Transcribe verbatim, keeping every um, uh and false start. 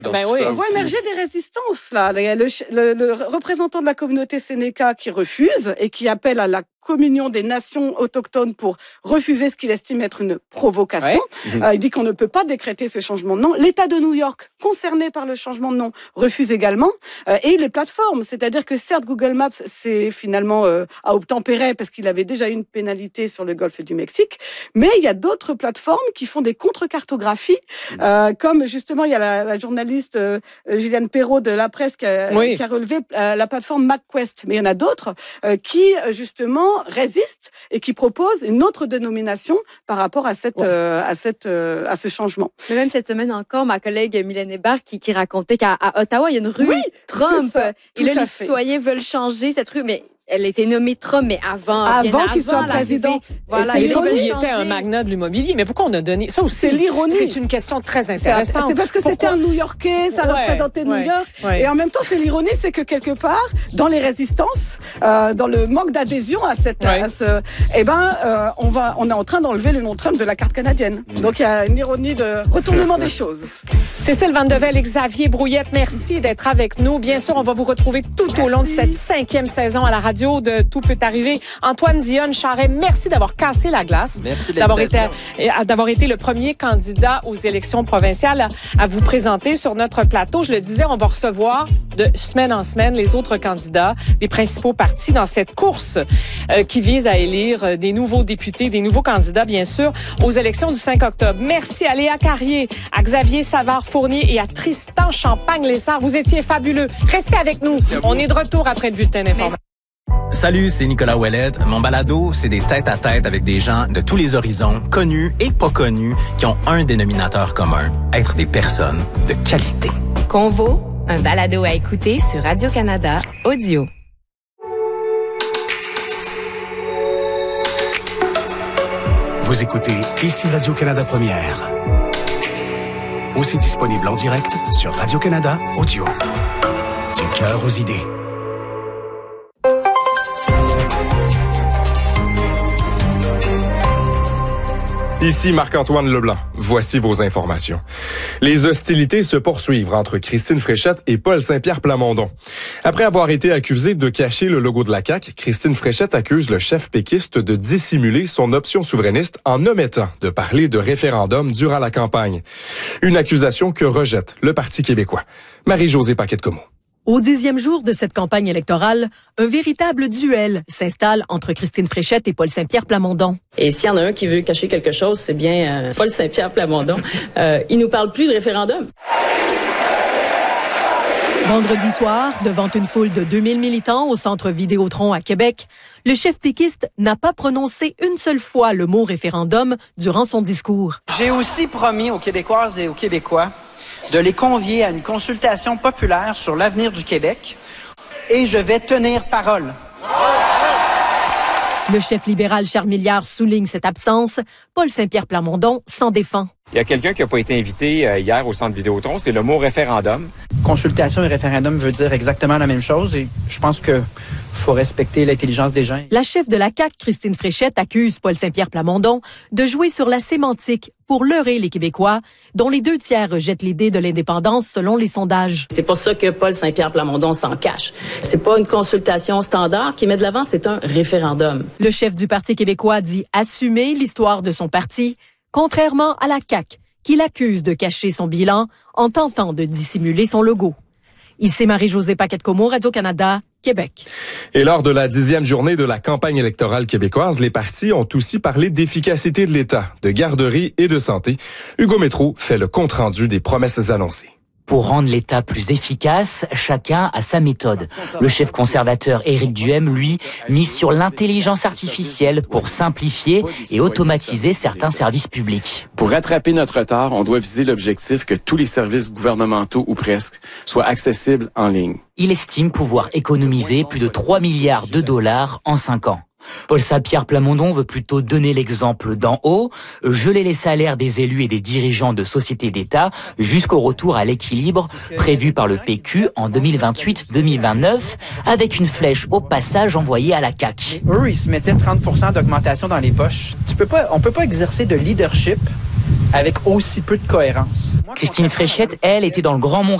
Ben oui, on voit émerger des résistances là. Le, le, le représentant de la communauté Sénéca qui refuse et qui appelle à la communion des nations autochtones pour refuser ce qu'il estime être une provocation. Ouais. Euh, il dit qu'on ne peut pas décréter ce changement de nom. L'État de New York, concerné par le changement de nom, refuse également. Euh, et les plateformes, c'est-à-dire que certes Google Maps c'est finalement euh, a obtempéré parce qu'il avait déjà eu une pénalité sur le golfe du Mexique, mais il y a d'autres plateformes qui font des contre-cartographies, euh, comme justement il y a la, la journaliste euh, Juliane Perrault de La Presse qui a, oui. qui a relevé euh, la plateforme MapQuest, mais il y en a d'autres euh, qui justement résistent et qui proposent une autre dénomination par rapport à cette ouais. euh, à cette euh, à ce changement. Mais même cette semaine encore, ma collègue Mylène Hébert qui qui racontait qu'à à Ottawa il y a une rue oui, Trump ça, et là les fait. citoyens veulent changer cette rue, mais elle était nommée Trump, mais avant, avant qu'il soit président. Voilà, il était un magnat de l'immobilier. Mais pourquoi on a donné ça aussi? C'est l'ironie. C'est une question très intéressante. C'est parce que pourquoi? C'était un New-Yorkais, ça ouais, représentait New ouais, York. Ouais. Et en même temps, c'est l'ironie, c'est que quelque part, dans les résistances, euh, dans le manque d'adhésion à cette, ouais. à ce, eh ben, euh, on va, on est en train d'enlever le nom Trump de la carte canadienne. Mmh. Donc il y a une ironie de retournement des choses. Cécile Vandevelde et Xavier Brouillette, merci d'être avec nous. Bien sûr, on va vous retrouver tout merci. Au long de cette cinquième saison à la radio de Tout peut arriver. Antoine Dionne Charret, merci d'avoir cassé la glace. Merci d'avoir été, d'avoir été le premier candidat aux élections provinciales à, à vous présenter sur notre plateau. Je le disais, on va recevoir de semaine en semaine les autres candidats des principaux partis dans cette course euh, qui vise à élire des nouveaux députés, des nouveaux candidats, bien sûr, aux élections du cinq octobre. Merci à Léa Carrier, à Xavier Savard-Fournier et à Tristan Champagne-Lessard. Vous étiez fabuleux. Restez avec nous. On est de retour après le bulletin d'information. Salut, c'est Nicolas Ouellet. Mon balado, c'est des tête-à-tête avec des gens de tous les horizons, connus et pas connus, qui ont un dénominateur commun, être des personnes de qualité. Convo, un balado à écouter sur Radio-Canada Audio. Vous écoutez ici Radio-Canada Première. Aussi disponible en direct sur Radio-Canada Audio. Du cœur aux idées. Ici Marc-Antoine Leblanc. Voici vos informations. Les hostilités se poursuivent entre Christine Fréchette et Paul Saint-Pierre Plamondon. Après avoir été accusé de cacher le logo de la C A Q, Christine Fréchette accuse le chef péquiste de dissimuler son option souverainiste en omettant de parler de référendum durant la campagne. Une accusation que rejette le Parti québécois. Marie-Josée Paquette-Comeau. Au dixième jour de cette campagne électorale, un véritable duel s'installe entre Christine Fréchette et Paul Saint-Pierre Plamondon. Et s'il y en a un qui veut cacher quelque chose, c'est bien euh, Paul Saint-Pierre Plamondon. Euh, il nous parle plus de référendum. Vendredi soir, devant une foule de deux mille militants au centre Vidéotron à Québec, le chef péquiste n'a pas prononcé une seule fois le mot référendum durant son discours. J'ai aussi promis aux Québécoises et aux Québécois de les convier à une consultation populaire sur l'avenir du Québec et je vais tenir parole. Le chef libéral Charles Milliard souligne cette absence. Paul Saint-Pierre Plamondon s'en défend. Il y a quelqu'un qui n'a pas été invité euh, hier au centre Vidéotron, c'est le mot référendum. Consultation et référendum veut dire exactement la même chose et je pense que faut respecter l'intelligence des gens. La chef de la C A Q, Christine Fréchette, accuse Paul Saint-Pierre Plamondon de jouer sur la sémantique pour leurrer les Québécois, dont les deux tiers rejettent l'idée de l'indépendance selon les sondages. C'est pour ça que Paul Saint-Pierre Plamondon s'en cache. C'est pas une consultation standard qui met de l'avant, c'est un référendum. Le chef du Parti québécois dit assumer l'histoire de son parti, contrairement à la C A Q, qui l'accuse de cacher son bilan en tentant de dissimuler son logo. Ici Marie-Josée Paquette-Comeau, Radio-Canada, Québec. Et lors de la dixième journée de la campagne électorale québécoise, les partis ont aussi parlé d'efficacité de l'État, de garderie et de santé. Hugo Métrault fait le compte-rendu des promesses annoncées. Pour rendre l'État plus efficace, chacun a sa méthode. Le chef conservateur Éric Duhaime, lui, mise sur l'intelligence artificielle pour simplifier et automatiser certains services publics. Pour rattraper notre retard, on doit viser l'objectif que tous les services gouvernementaux ou presque soient accessibles en ligne. Il estime pouvoir économiser plus de trois milliards de dollars en cinq ans. Paul Saint-Pierre Plamondon veut plutôt donner l'exemple d'en haut, geler les salaires des élus et des dirigeants de sociétés d'État jusqu'au retour à l'équilibre prévu par le P Q en deux mille vingt-huit deux mille vingt-neuf, avec une flèche au passage envoyée à la C A Q. Eux, ils se mettaient trente pour cent d'augmentation dans les poches. Tu peux pas, on peut pas exercer de leadership avec aussi peu de cohérence. Christine Fréchette, elle, était dans le Grand Mont